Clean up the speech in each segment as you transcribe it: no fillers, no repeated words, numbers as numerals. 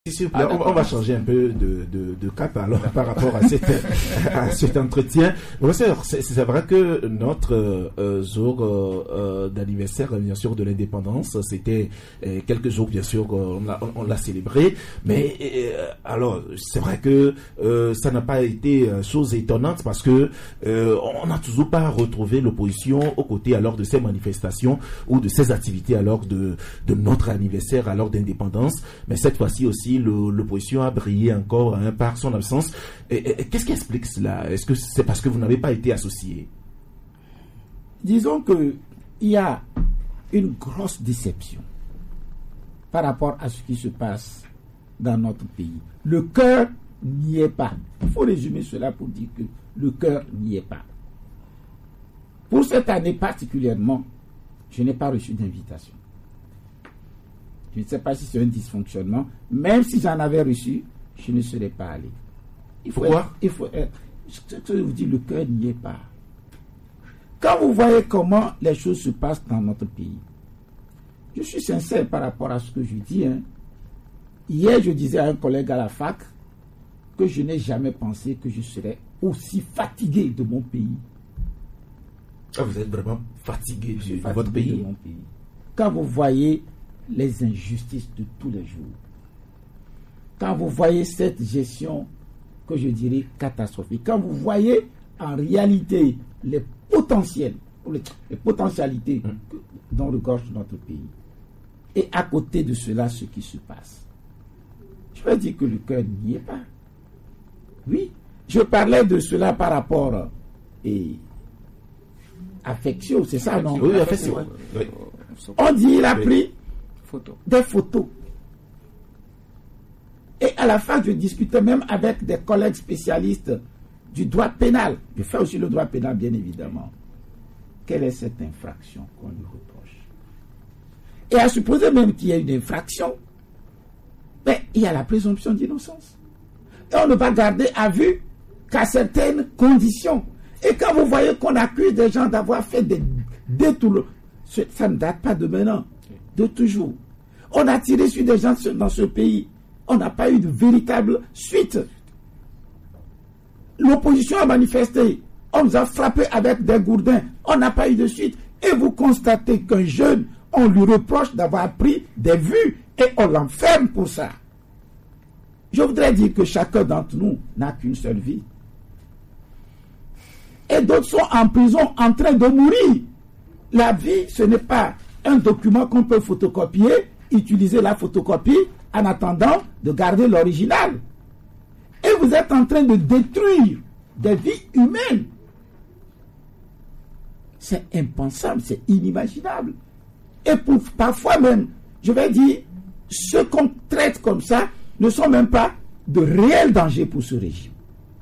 S'il vous plaît, on va changer un peu de cap alors par rapport à cet entretien. C'est vrai que notre jour d'anniversaire, bien sûr, de l'indépendance, c'était quelques jours, bien sûr, on l'a célébré. Mais alors, c'est vrai que ça n'a pas été chose étonnante parce que on n'a toujours pas retrouvé l'opposition aux côtés alors de ces manifestations ou de ces activités alors de notre anniversaire alors d'indépendance. Mais cette fois-ci aussi, l'opposition a brillé encore par son absence. Qu'est-ce qui explique cela? Est-ce que c'est parce que vous n'avez pas été associé? Disons qu'il y a une grosse déception par rapport à ce qui se passe dans notre pays. Le cœur n'y est pas. Il faut résumer cela pour dire que le cœur n'y est pas. Pour cette année particulièrement, je n'ai pas reçu d'invitation. Je ne sais pas si c'est un dysfonctionnement. Même si j'en avais reçu, je ne serais pas allé. Pourquoi? Je vous dis, le cœur n'y est pas. Quand vous voyez comment les choses se passent dans notre pays, je suis sincère par rapport à ce que je dis. Hier, je disais à un collègue à la fac que je n'ai jamais pensé que je serais aussi fatigué de mon pays. Ah, vous êtes vraiment fatigué de votre pays? De mon pays. Quand vous voyez les injustices de tous les jours, quand vous voyez cette gestion que je dirais catastrophique, quand vous voyez en réalité les potentiels, les potentialités dont regorge notre pays, et à côté de cela, ce qui se passe, je vais dire que le cœur n'y est pas. Oui, je parlais de cela par rapport affection, c'est ça, non? Oui, affection. Oui. On dit il a pris des photos. Et à la fin, je discutais même avec des collègues spécialistes du droit pénal. Je fais aussi le droit pénal, bien évidemment. Quelle est cette infraction qu'on lui reproche? Et à supposer même qu'il y ait une infraction, mais il y a la présomption d'innocence. Et on ne va garder à vue qu'à certaines conditions. Et quand vous voyez qu'on accuse des gens d'avoir fait des détours, ça ne date pas de maintenant, de toujours. On a tiré sur des gens dans ce pays. On n'a pas eu de véritable suite. L'opposition a manifesté. On nous a frappé avec des gourdins. On n'a pas eu de suite. Et vous constatez qu'un jeune, on lui reproche d'avoir pris des vues et on l'enferme pour ça. Je voudrais dire que chacun d'entre nous n'a qu'une seule vie. Et d'autres sont en prison en train de mourir. La vie, ce n'est pas un document qu'on peut photocopier, utiliser la photocopie en attendant de garder l'original. Et vous êtes en train de détruire des vies humaines. C'est impensable, c'est inimaginable. Et parfois même, je vais dire, ceux qu'on traite comme ça ne sont même pas de réels dangers pour ce régime.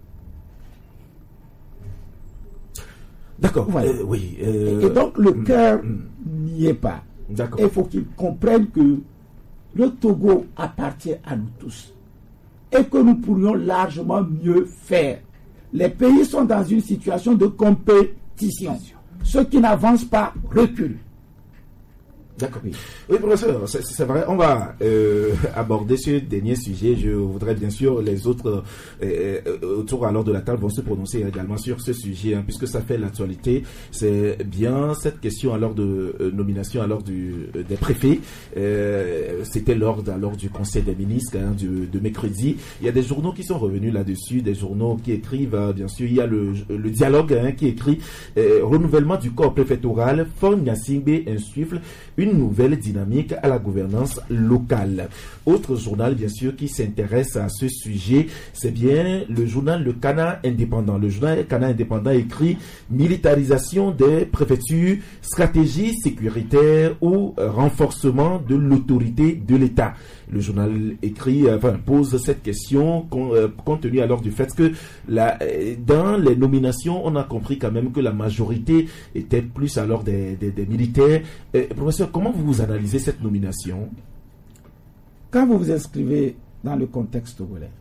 D'accord. Voilà. Oui. Et donc le cœur n'y est pas. D'accord. Il faut qu'ils comprennent que le Togo appartient à nous tous et que nous pourrions largement mieux faire. Les pays sont dans une situation de compétition. Ceux qui n'avancent pas reculent. D'accord. Oui, professeur, c'est vrai. On va aborder ce dernier sujet. Je voudrais bien sûr les autres autour alors de la table vont se prononcer également sur ce sujet, puisque ça fait l'actualité. C'est bien cette question alors de nomination alors des préfets. C'était lors du Conseil des ministres de mercredi. Il y a des journaux qui sont revenus là-dessus, des journaux qui écrivent. Bien sûr, il y a le dialogue qui écrit renouvellement du corps préfectoral. Fon Gnassingbé insuffle une nouvelle dynamique à la gouvernance locale. Autre journal, bien sûr, qui s'intéresse à ce sujet, c'est bien le journal Le Kana Indépendant. Le journal Kana Indépendant écrit militarisation des préfectures, stratégie sécuritaire ou renforcement de l'autorité de l'État. Le journal pose cette question compte tenu alors du fait que dans les nominations, on a compris quand même que la majorité était plus alors des militaires. Professeur, comment vous analysez cette nomination? Quand vous vous inscrivez dans le contexte togolais,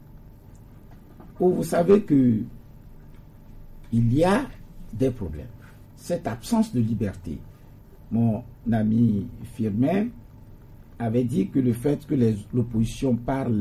où vous savez que il y a des problèmes, cette absence de liberté, mon ami Firmin avait dit que le fait que l'opposition parle